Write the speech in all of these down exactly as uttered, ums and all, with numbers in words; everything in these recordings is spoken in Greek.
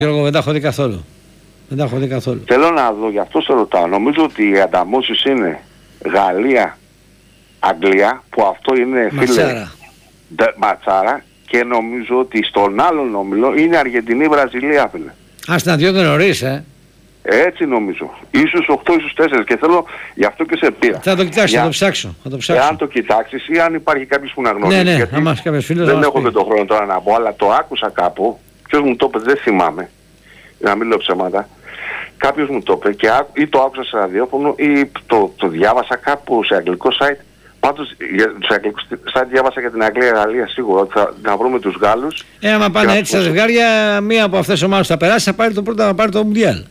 Γιώργο, δεν τα έχω δει καθόλου. Δεν τα έχω δει καθόλου. Θέλω να δω, γι' αυτό σε ρωτάω. Νομίζω ότι οι ανταμώσεις είναι Γαλλία, Αγγλία, που αυτό είναι Ματσάρα. φίλε ματσάρα, και νομίζω ότι στον άλλον όμιλο είναι Αργεντινή, Βραζιλία, φίλε. Α, στην αδειότητα νωρίς, ε. Έτσι νομίζω. Ίσως οκτώ, ίσως τέσσερα, και θέλω, γι' αυτό και σε πήρα. Θα το κοιτάξω, Για... θα το ψάξω. Θα το ψάξω. Εάν το κοιτάξεις ή αν υπάρχει κάποιος που να γνωρίζει. Ναι, ναι, γιατί άμα κάποιος φίλος δεν να έχω μας και πει. τον χρόνο τώρα να πω, αλλά το άκουσα κάπου. Ποιος μου το είπε, δεν θυμάμαι. Να μην λέω ψέματα. Κάποιος μου το είπε και ά... ή το άκουσα σε ραδιόφωνο ή το, το διάβασα κάπου σε αγγλικό site. Πάντως σε αγγλικό site διάβασα για την Αγγλία, Γαλλία σίγουρα ότι θα να βρούμε τους Γάλλους. Ε, άμα πάνε έτσι στα ζευγάρια, μία από αυτές τις ομάδες θα περάσει, θα πάρει το πρώτο, θα πάρει το Μουντιάλ.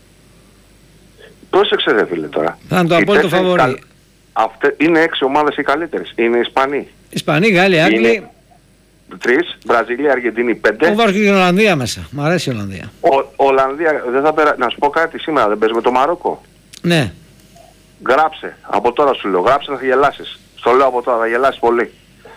Πρόσεξε ρε φίλε τώρα. Θα είναι το απόλυτο φαβορί. Καλ... Αυτέ... Είναι έξι ομάδες οι καλύτερες. Είναι Ισπανοί. Ισπανοί, Γάλλοι, Άγγλοι. Είναι... Τρεις, Βραζιλία, Αργεντινή, πέντε. Εγώ βάζω και την Ολλανδία μέσα. Μ' αρέσει η Ολλανδία. Ο, Ολλανδία, δεν θα περα... να σου πω κάτι σήμερα, δεν παίζει με το Μαρόκο. Ναι. Γράψε, από τώρα σου λέω, γράψε να θα γελάσεις. Στο λέω από τώρα, θα γελάσεις πολύ.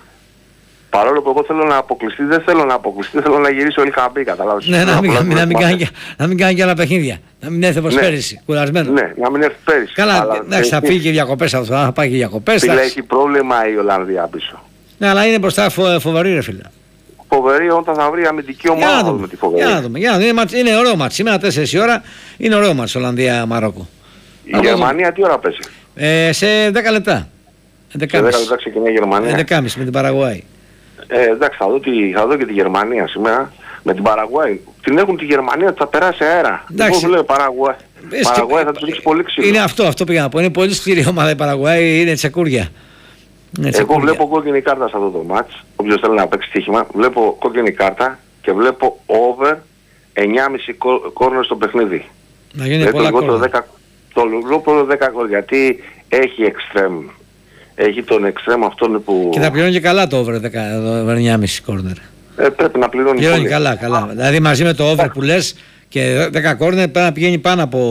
Παρόλο που εγώ θέλω να αποκλειστεί, δεν θέλω να αποκλειστεί, θέλω να γυρίσει ο Ελχαμπή, καταλάβεις. Ναι, να μην, να μην, να μην, κάνει, να μην κάνει και άλλα παιχνίδια. Να μην έρθει όπως ναι. πέρυσι, κουρασμένο. Ναι, να μην έρθει πέρυσι. Καλά, εντάξει, θα φύγει και διακοπές αυτό, θα πάει και διακοπές. Φίλε, έχει πρόβλημα η Ολλανδία πίσω. Ναι, αλλά είναι μπροστά φο, φοβερή ρε φίλε. Φοβερή όταν θα βρει αμυντική ομάδα με τη φοβερή. Για να δούμε, για να δούμε. Είναι, είναι ωραίο μάτς. Σήμερα τέσσερις η ώρα είναι ωραίο μάτς Ολλανδία-Μαρόκο. Η Γερμανία τι ώρα παίζει? Ε, σε δέκα λεπτά. Σε δέκα λεπτά ξεκινάει η Γερμανία. έντεκα και μισή με την Παραγουάη. Ε, εντάξει, θα δω, τη, θα δω και τη Γερμανία σήμερα με την Παραγουάη. Την έχουν τη Γερμανία ότι θα περάσει αέρα. Εντάξει. Εγώ λέω Παραγουάη. Παραγουάη θα τους ρίξει πολύ ξύλο. Είναι αυτό, αυτό πήγα να πω. Είναι πολύ σκληρή ομάδα η Παραγουάη, είναι τσεκούρια. Είναι τσεκούρια. Εγώ βλέπω κόκκινη κάρτα σε αυτό το μάτς. Όποιος θέλει να παίξει στοίχημα, βλέπω κόκκινη κάρτα και βλέπω over εννιά κόμμα πέντε κόρνερ στο παιχνίδι. Να γίνει πολλά κόρνερ. Το λιγότερο δέκα γκολ, γιατί έχει εξτρέμ. Έχει τον εξτρέμ αυτόν που... Και θα πληρώνει και καλά το over εννιά κόμμα πέντε κόρνερ. Ε, πρέπει να πληρώνει πληρώνει πολύ. καλά, καλά. Δηλαδή μαζί με το over που λες και δέκα κόρνερ πρέπει να πηγαίνει πάνω από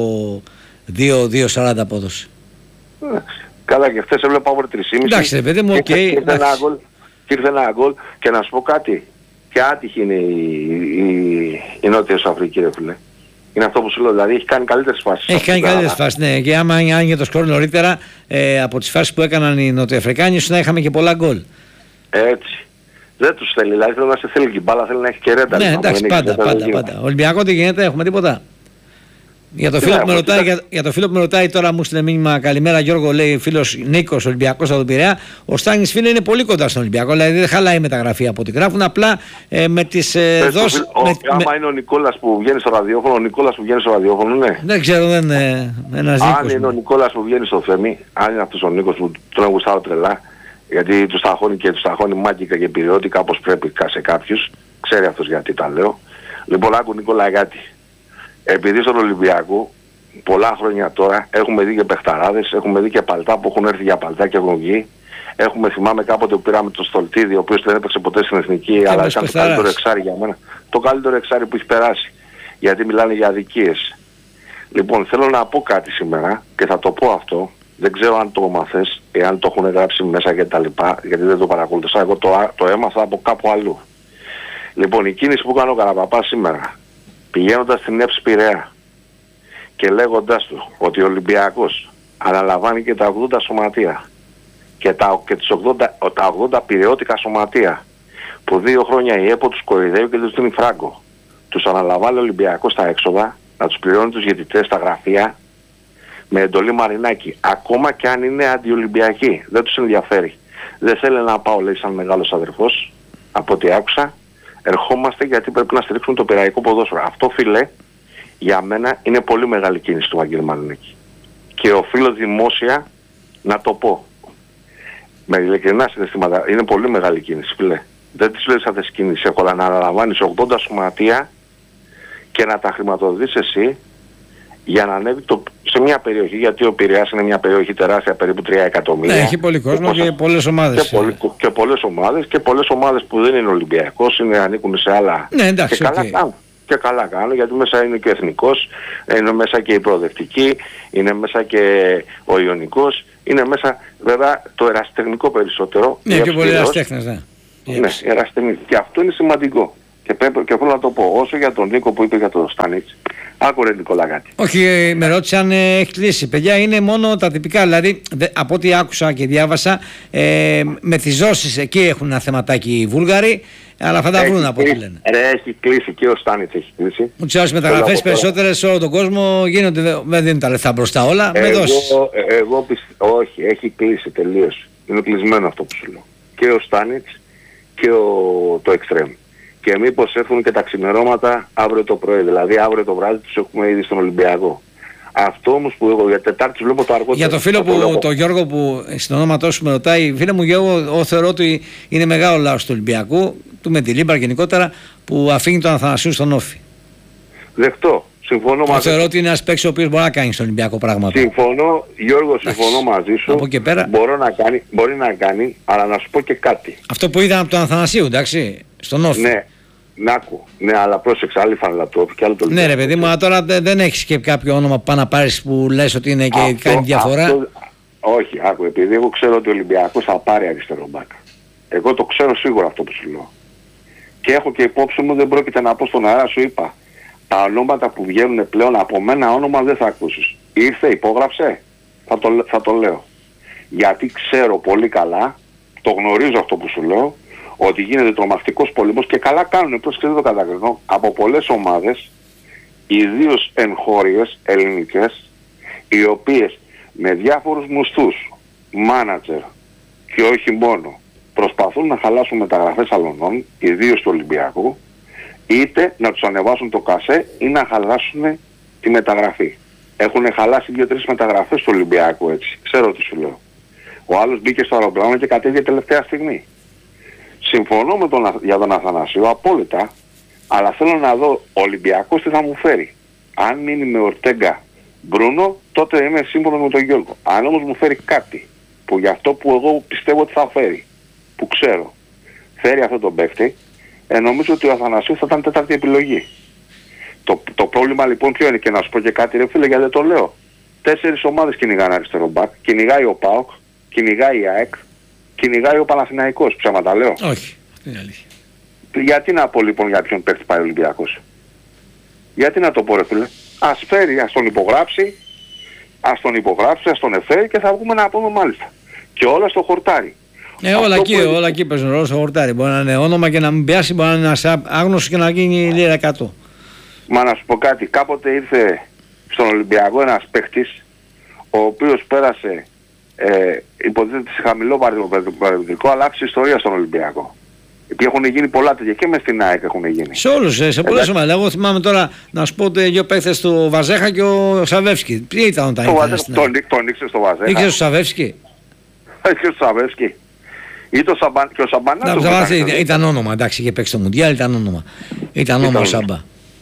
δύο κόμμα σαράντα απόδοση. Καλά, και χθες έβλεπα over τρία κόμμα πέντε. Εντάξει ρε παιδί μου, οκ. Και ήρθε ένα γκολ και να σου πω κάτι. Και άτυχη είναι η, η, η Νότια Αφρική ρε φίλε. Είναι αυτό που σου λέω, δηλαδή έχει κάνει καλύτερες φάσεις. Έχει κάνει καλύτερες φάσεις, ναι. Και άμα άνοιγε το σκορ νωρίτερα, ε, από τις φάσεις που έκαναν οι Νοτιοαφρικάνοι, ίσως να είχαμε και πολλά γκολ. Έτσι. Δεν τους θέλει, δηλαδή θέλει να σε θέλει και μπάλα, θέλει να έχει και ρέντα. Ναι, εντάξει, πάντα, πάντα, πάντα. Ολυμπιακό τι γίνεται, έχουμε τίποτα. Για το, φίλο που με ρωτάει, για, για το φίλο που με ρωτάει τώρα, μου στείλε μήνυμα καλημέρα Γιώργο, λέει φίλος Νίκος Ολυμπιακός από τον Πειραιά. Ο Στάνης φίλε είναι πολύ κοντά στον Ολυμπιακό, δηλαδή δεν χαλάει η μεταγραφή από ό,τι γράφουν, απλά ε, με τις ε, δόσεις... Άμα με... είναι ο Νικόλας που βγαίνει στο ραδιόφωνο, ο Νικόλας που βγαίνει στο ραδιόφωνο, ναι. Δεν ξέρω, δεν είναι ένας Νίκος. Αν είναι ο Νικόλας που βγαίνει στο Θέμη, αν είναι αυτός ο Νίκος που τον γουστάρω τρελά, γιατί τους ταχώνει και τους ταχώνει μάγικα και περιodiκα όπως πρέπει σε κάποιους, ξέρει αυτός γιατί τα λέω. Λοιπόν, άκου Νικόλα κάτι. Επειδή στον Ολυμπιακό πολλά χρόνια τώρα έχουμε δει και παιχταράδες, έχουμε δει και παλτά που έχουν έρθει για παλτά και έχουν βγει. Έχουμε, θυμάμαι κάποτε που πήραμε το Στολτίδη, ο οποίος δεν έπαιξε ποτέ στην Εθνική, και αλλά ήταν το καλύτερο εξάρι για μένα. Το καλύτερο εξάρι που έχει περάσει. Γιατί μιλάνε για αδικίες. Λοιπόν, θέλω να πω κάτι σήμερα και θα το πω αυτό. Δεν ξέρω αν το μαθες, εάν το έχουν γράψει μέσα και τα λοιπά, γιατί δεν το παρακολουθούσα. Εγώ το, το έμαθα από κάπου αλλού. Λοιπόν, η κίνηση που έκανε ο Καραπαπάς σήμερα, πηγαίνοντας στην ΕΦΣ Πειραιά και λέγοντας του ότι ο Ολυμπιακός αναλαμβάνει και τα ογδόντα σωματεία και τα, και τις ογδόντα, τα ογδόντα πειραιώτικα σωματεία που δύο χρόνια η ΕΠΟ τους κορυδεύει και τους δίνει φράγκο. Τους αναλαμβάνει ο Ολυμπιακός στα έξοδα, να τους πληρώνει τους διαιτητές στα γραφεία με εντολή Μαρινάκη. Ακόμα και αν είναι αντιολυμπιακοί, δεν τους ενδιαφέρει. Δεν θέλει να πάω, λέει, σαν μεγάλος αδερφός, από ό,τι άκουσα. Ερχόμαστε γιατί πρέπει να στηρίξουν το πειραϊκό ποδόσφαιρο. Αυτό, φίλε, για μένα είναι πολύ μεγάλη κίνηση του Βαγγέλη Μαρινάκη. Και οφείλω δημόσια να το πω. Με ειλικρινά συναισθήματα, είναι πολύ μεγάλη κίνηση, φίλε. Δεν τις λέω σαν αυτές τις κίνησεις, έχω να αναλαμβάνεις ογδόντα σωματεία και να τα χρηματοδοτείς εσύ για να ανέβει το, σε μια περιοχή, γιατί ο Πειραιάς είναι μια περιοχή τεράστια, περίπου τρία εκατομμύρια. Ναι, έχει πολύ κόσμο και, και πολλές ομάδες. Και, πολλοί, και πολλές ομάδες και πολλές ομάδες που δεν είναι Ολυμπιακός, είναι, ανήκουν σε άλλα. Ναι, εντάξει, και, okay. καλά κάνουν, και καλά κάνουν, γιατί μέσα είναι και ο Εθνικός, είναι μέσα και η Προοδευτική, είναι μέσα και ο Ιωνικός, είναι μέσα βέβαια το ερασιτεχνικό περισσότερο. Ναι, και πολλοί ερασιτέχνες, ναι. Ναι, ερασιτεχνικό. Και αυτό είναι σημαντικό. Και, πρέπει, και θέλω να το πω, όσο για τον Νίκο που είπε για τον Στάνιτς, άκου ρε Νικόλα κάτι. Όχι, με ρώτησε αν ε, έχει κλείσει. Παιδιά, είναι μόνο τα τυπικά. Δηλαδή, δε, από ό,τι άκουσα και διάβασα, ε, με τις ζώσεις εκεί έχουν ένα θεματάκι οι Βούλγαροι, αλλά θα τα βρουν από ό,τι λένε. Ρε, έχει κλείσει και ο Στάνιτς έχει κλείσει. Ούτως ή άλλως μεταγραφές περισσότερες σε όλο τον κόσμο γίνονται, δεν δίνουν τα λεφτά μπροστά όλα, Εγώ, με δώσεις. εγώ πιστεύω, όχι, έχει κλείσει τελείως. Είναι κλεισμένο αυτό που σου λέω. Και ο Στάνιτς και ο, το Extreme. Και μήπως έρθουν και τα ξημερώματα αύριο το πρωί. Δηλαδή αύριο το βράδυ τους έχουμε ήδη στον Ολυμπιακό. Αυτό όμως που εγώ για Τετάρτη βλέπω το αργότερο. Για το φίλο που, το, το Γιώργο που στην ονόματό σου με ρωτάει, φίλε μου Γιώργο, εγώ θεωρώ ότι είναι μεγάλο λαός του Ολυμπιακού, του με τη Λίμπαρ γενικότερα, που αφήνει τον Αθανασίου στον Όφη. Δεχτώ. Συμφωνώ μαζί σου. Θεωρώ ότι είναι ένας παίκτης ο οποίος μπορεί να κάνει στον Ολυμπιακό πράγματα. Συμφωνώ, Γιώργο, συμφωνώ μαζί σου. Από εκεί πέρα. Μπορώ να κάνει, μπορεί να κάνει, αλλά να σου πω και κάτι. Αυτό που είδα από τον Αθανασίου, εντάξει, στον Όφη. Ναι, να ακού. Ναι, αλλά πρόσεξε, άλλη φανέλα του Όφη και άλλο το Ναι, ρε παιδί μου, αλλά τώρα δεν έχεις και κάποιο όνομα που πάει να πάρεις που λες ότι είναι και αυτό, κάνει διαφορά. Αυτό, όχι, άκου, επειδή εγώ ξέρω ότι ο Ολυμπιακός θα πάρει αριστερό μπακ. Εγώ το ξέρω σίγουρα αυτό που σου λέω. Και έχω και υπόψη μου, δεν πρόκειται να πω στον αέρα, σου είπα. Τα ονόματα που βγαίνουν πλέον από μένα όνομα δεν θα ακούσεις. Ήρθε, υπόγραψε, θα το, θα το λέω. Γιατί ξέρω πολύ καλά, το γνωρίζω αυτό που σου λέω, ότι γίνεται τρομακτικός πόλεμος και καλά κάνουν, προς και δεν το κατακρινώ, από πολλές ομάδες, ιδίως εγχώριες, ελληνικές, οι οποίες με διάφορους μουστούς, μάνατζερ και όχι μόνο, προσπαθούν να χαλάσουν μεταγραφές αλωνών, ιδίως του Ολυμπιακού, είτε να τους ανεβάσουν το κασέ ή να χαλάσουν τη μεταγραφή. Έχουν χαλάσει δύο-τρεις μεταγραφές του Ολυμπιακού έτσι. Ξέρω τι σου λέω. Ο άλλος μπήκε στο αεροπλάνο και κατέβηκε τελευταία στιγμή. Συμφωνώ με τον, για τον Αθανασίου απόλυτα, αλλά θέλω να δω ο Ολυμπιακός τι θα μου φέρει. Αν μείνει με Ορτέγκα Μπρούνο, τότε είμαι σύμφωνο με τον Γιώργο. Αν όμως μου φέρει κάτι που για αυτό που εγώ πιστεύω ότι θα φέρει, που ξέρω, φέρει αυτό τον παίκτη, ε, νομίζω ότι ο Αθανασίου θα ήταν τέταρτη επιλογή. Το, το πρόβλημα λοιπόν ποιο είναι, και να σου πω και κάτι ρε φίλε, γιατί δεν το λέω. Τέσσερις ομάδες κυνηγάνε αριστερό μπακ. Κυνηγάει ο ΠΑΟΚ, κυνηγάει η ΑΕΚ, κυνηγάει ο Παναθηναϊκός. Ψέματα λέω. Όχι, αυτή είναι αλήθεια. Γιατί να πω λοιπόν για ποιον παίκτη πάει ο Ολυμπιακός. Γιατί να το πω ρε φίλε. Ας φέρει, ας τον υπογράψει, ας τον υπογράψει, ας τον εφέρει και θα βγούμε να πούμε μάλιστα. Και όλα στο χορτάρι. Ε, όλα εκεί, που... όλα εκεί παίζουν ρόλο στο χορτάρι. Μπορεί να είναι όνομα και να μην πιάσει, μπορεί να είναι ένας άγνωστος και να γίνει λίρα εκατό. Μα να σου πω κάτι, κάποτε ήρθε στον Ολυμπιακό ένας παίχτης, ο οποίος πέρασε, ε, υποτίθεται σε χαμηλό παραδειγματικό, αλλά άφησε ιστορία στον Ολυμπιακό. Γιατί έχουν γίνει πολλά τέτοια και μες στην ΑΕΚ έχουν γίνει. Σε όλους, σε πολλές ομάδες. Εγώ θυμάμαι τώρα να σου πω ότι δύο παίχτες του Βαζέχα και ο Σαβεύσκι. Ποιοι ήταν όταν ήρθαν στην ΑΕΚ. Τον ήξερε στο Βαζέχα. Ήξερε στο Σαβεύσκι. Ήξερε στο Σαβεύσκι. Ή το Σαμπαν... και ο Σαμπανάς. Ήταν, ήταν όνομα, εντάξει, είχε παίξει το Μουντιάλ, ήταν όνομα. Ήταν όνομα ο Σαμπά.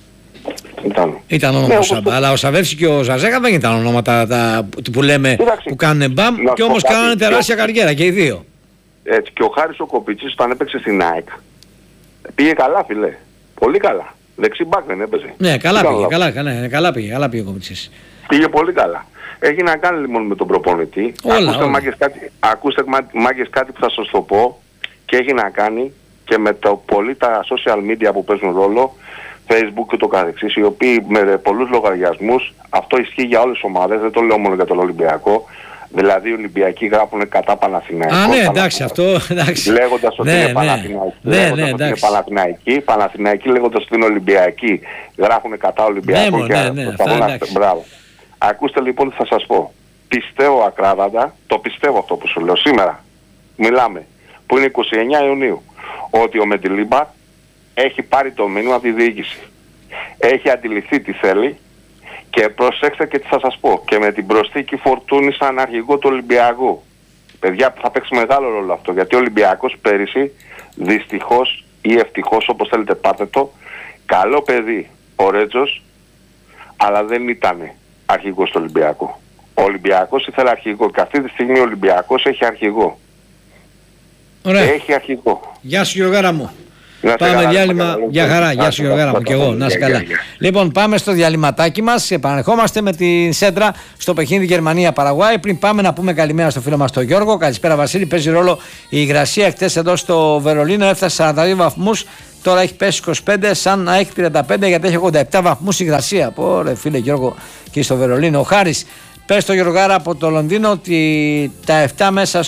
Ήταν, ήταν όνομα ο Σαμπά. Αλλά ο Σαβεύσκι και ο Ζαζέγα δεν ήταν ονόματα τα, που λέμε Κοίταξε, που κάνουν μπαμ και όμως κάνανε τεράστια και... καριέρα και οι δύο. Έτσι, και ο Χάρης ο Κοπίτσης όταν έπαιξε στην ΑΕΚ πήγε καλά φίλε. Πολύ καλά. Δεξί μπακ δεν έπαιζε. Ναι, καλά πήγε, καλά, καλά, καλά πήγε, καλά πήγε ο Κοπίτσης. Πήγε πολύ καλά. Έχει να κάνει λοιπόν με τον προπονητή. Όλα, ακούστε, όλα. Μάγκες, κάτι, ακούστε μάγκες κάτι που θα σας το πω και έχει να κάνει και με το πολύ τα social media που παίζουν ρόλο, Facebook και το καθεξής, οι οποίοι με πολλούς λογαριασμούς, αυτό ισχύει για όλες τις ομάδες, δεν το λέω μόνο για τον Ολυμπιακό, δηλαδή οι Ολυμπιακοί γράφουν κατά Παναθηναϊκό. Α, ναι, εντάξει, αυτό, εντάξει. Λέγοντας ότι ναι, είναι ναι. Παναθηναϊκοί, ναι, λέγοντας ναι, ότι είναι Παναθηναϊκοί, Παναθηναϊκοί λέγοντας ότι είναι Ολυμπιακοί, γράφουν κατά Ολυμπιακό ναι, και ναι, ναι, αυτά, να... Μπράβο. Ακούστε λοιπόν τι θα σας πω. Πιστεύω ακράδαντα, το πιστεύω αυτό που σου λέω σήμερα, μιλάμε, που είναι εικοστή ενάτη Ιουνίου, ότι ο Μεντιλίμπαρ έχει πάρει το μήνυμα από τη διοίκηση. Έχει αντιληφθεί τι θέλει και προσέξτε και τι θα σας πω. Και με την προσθήκη Φορτούνη σαν αρχηγό του Ολυμπιακού. Παιδιά, θα παίξει μεγάλο ρόλο αυτό, γιατί ο Ολυμπιακός πέρυσι, δυστυχώς ή ευτυχώς, όπως θέλετε πάτε το, καλό παιδί ο Ρέτζος, αλλά δεν ήταν αρχηγός του Ολυμπιακού. Ο Ολυμπιακός ήθελε αρχηγό και αυτή τη στιγμή ο Ολυμπιακός έχει αρχηγό. Ωραία. Έχει αρχηγό. Γεια σου Γιωργάρα μου. Να πάμε καλά, διάλειμμα. καλά, για χαρά. Γεια σου Γιώργαρα μου και εγώ. Να είσαι γεια, καλά. γεια, γεια. Λοιπόν, πάμε στο διαλυματάκι μας. Επανερχόμαστε με την Σέντρα στο παιχνίδι Γερμανία-Παραγουάη. Πριν πάμε να πούμε καλημέρα στο φίλο μας τον Γιώργο. Καλησπέρα Βασίλη. Παίζει ρόλο η υγρασία. Χτες εδώ στο Βερολίνο έφτασε σαράντα δύο βαθμούς. Τώρα έχει πέσει είκοσι πέντε, σαν να έχει τριάντα πέντε γιατί έχει ογδόντα επτά βαθμούς υγρασία. Πόρε φίλε Γιώργο, και στο Βερολίνο. Ο Χάρης, πες στο Γιωργάρα από το Λονδίνο ότι τα επτά μέσα